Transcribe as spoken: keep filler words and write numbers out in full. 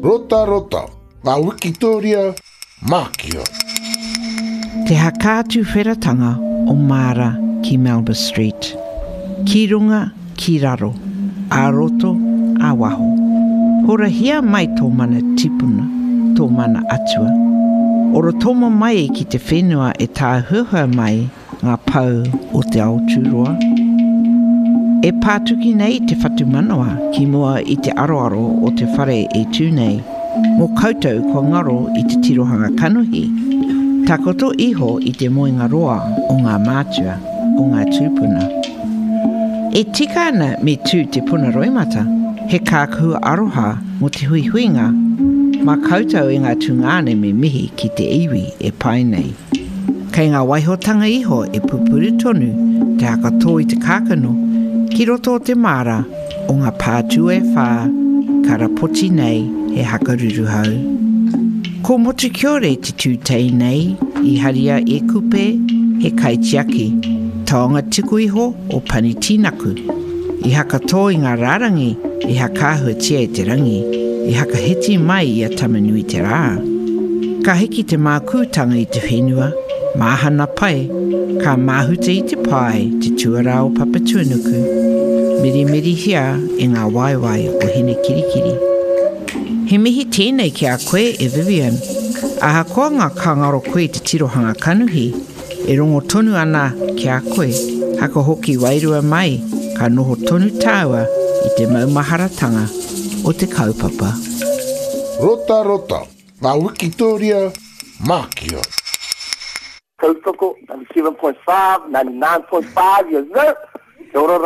Rota rota, ngā Wikitoria, Mākia. Te hakātu wheratanga o Mara ki Melba Street. Ki runga, ki raro, a roto, a waho. Hora hia mai tō mana tipuna, tō mana atua. Oro tōma mai ki te whenua e tā huhua mai ngā pau o te Aotearoa. E pātuki nei te whatu manawa ki mua i te aroaro o te whare e tūnei. Mō koutou ko ngaro i te tirohanga kanuhi. Takoto iho i te moenga roa o ngā mātua o ngā tūpuna. E tika ana me tū te puna roimata, he kākua aroha mo te hui huinga, ma koutou i ngā tūngane me mihi ki te iwi e pai nei. Kei ngā waihotanga iho e pupuru tonu te hakato i te kākano, ki roto o te mara o ngā pātu e whā, ka rapoti nei he hakaruru hau. Ko motu kiore te tūtei nei, i haria e kupe, he kaitiaki, taonga tiku iho o pani tinaku. I hakato i ngā rārangi, i hakahua tia e te rangi, i hakaheti mai i a tamanui te rā. Ka hiki te mākūtanga i te whenua, māhana pai, ka māhuta i te pai te tuara o Papatuanuku. Miri miri hia e ngā waiwai o hene kirikiri. He mihi tēnei ki a koe e Vivian. Aha koa ngā kangaro koe te tirohanga kanuhi, e rongo tonu ana ki a koe, haka hoki wairua mai, ka noho tonu tāua i te maumaharatanga o te kaupapa. Rota rota, ngā Wikitoria, Mākia. Kaupako, ninety-seven point five, ninety-nine point five, yes, sir.